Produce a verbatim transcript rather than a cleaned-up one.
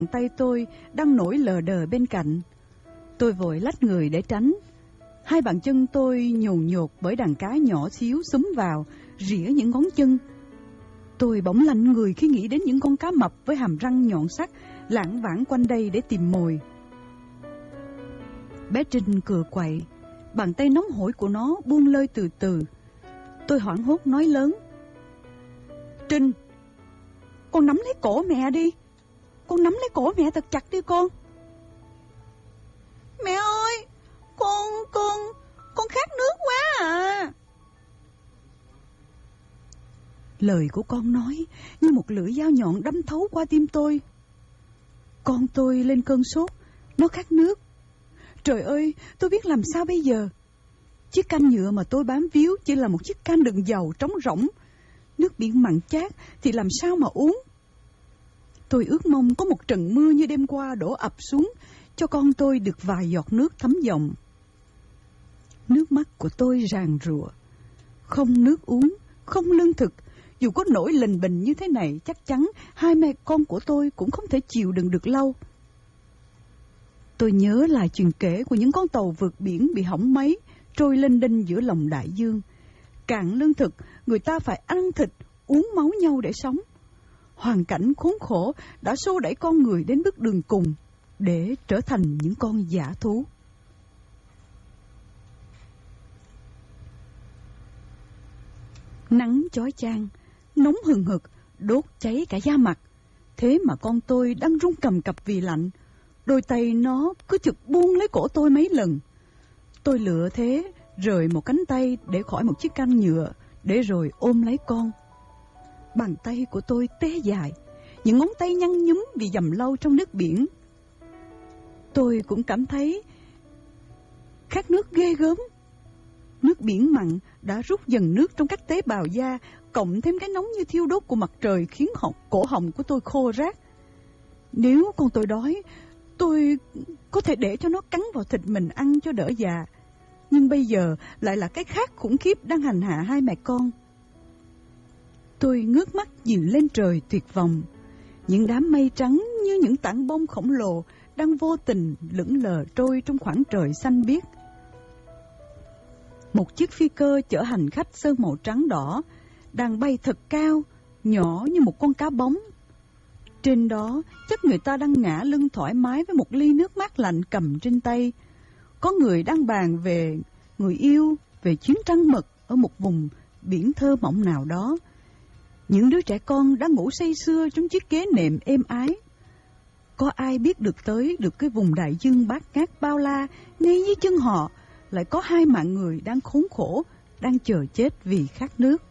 tay tôi đang nổi lờ đờ bên cạnh. Tôi vội lách người để tránh. Hai bàn chân tôi nhồn nhột bởi đàn cá nhỏ xíu xúm vào, rỉa những ngón chân. Tôi bỗng lạnh người khi nghĩ đến những con cá mập với hàm răng nhọn sắc lảng vảng quanh đây để tìm mồi. Bé Trinh cựa quậy, bàn tay nóng hổi của nó buông lơi từ từ. Tôi hoảng hốt nói lớn: Trinh, con nắm lấy cổ mẹ đi. Con nắm lấy cổ mẹ thật chặt đi con. Mẹ ơi, con, con, con khát nước quá à. Lời của con nói như một lưỡi dao nhọn đâm thấu qua tim tôi. Con tôi lên cơn sốt, nó khát nước. Trời ơi, tôi biết làm sao bây giờ. Chiếc can nhựa mà tôi bám víu chỉ là một chiếc can đựng dầu trống rỗng. Nước biển mặn chát thì làm sao mà uống. Tôi ước mong có một trận mưa như đêm qua đổ ập xuống, cho con tôi được vài giọt nước thấm dòng. Nước mắt của tôi ràn rụa. Không nước uống, không lương thực. Dù có nổi lình bình như thế này, chắc chắn hai mẹ con của tôi cũng không thể chịu đựng được lâu. Tôi nhớ lại chuyện kể của những con tàu vượt biển bị hỏng máy, trôi lênh đênh giữa lòng đại dương. Cạn lương thực, người ta phải ăn thịt, uống máu nhau để sống. Hoàn cảnh khốn khổ đã xô đẩy con người đến bước đường cùng để trở thành những con dã thú. Nắng chói chang, nóng hừng hực, đốt cháy cả da mặt. Thế mà con tôi đang run cầm cập vì lạnh. Đôi tay nó cứ chực buông lấy cổ tôi mấy lần. Tôi lựa thế, rời một cánh tay để khỏi một chiếc can nhựa, để rồi ôm lấy con. Bàn tay của tôi tê dại, những ngón tay nhăn nhúm vì dầm lâu trong nước biển. Tôi cũng cảm thấy khát nước ghê gớm. Nước biển mặn đã rút dần nước trong các tế bào da, cộng thêm cái nóng như thiêu đốt của mặt trời khiến họng, cổ họng của tôi khô rát. Nếu con tôi đói, tôi có thể để cho nó cắn vào thịt mình ăn cho đỡ già. Nhưng bây giờ lại là cái khát khủng khiếp đang hành hạ hai mẹ con. Tôi ngước mắt nhìn lên trời tuyệt vọng. Những đám mây trắng như những tảng bông khổng lồ đang vô tình lững lờ trôi trong khoảng trời xanh biếc. Một chiếc phi cơ chở hành khách sơn màu trắng đỏ đang bay thật cao, nhỏ như một con cá bóng. Trên đó chắc người ta đang ngả lưng thoải mái với một ly nước mát lạnh cầm trên tay. Có người đang bàn về người yêu, về chuyến trăng mật ở một vùng biển thơ mộng nào đó. Những đứa trẻ con đang ngủ say sưa trong chiếc ghế nệm êm ái. Có ai biết được tới được cái vùng đại dương bát ngát bao la ngay dưới chân họ lại có hai mạng người đang khốn khổ, đang chờ chết vì khát nước.